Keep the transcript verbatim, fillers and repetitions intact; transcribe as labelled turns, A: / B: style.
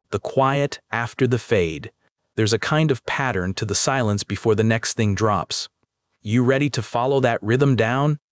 A: the quiet after the fade. There's a kind of pattern to the silence before the next thing drops. You ready to follow that rhythm down?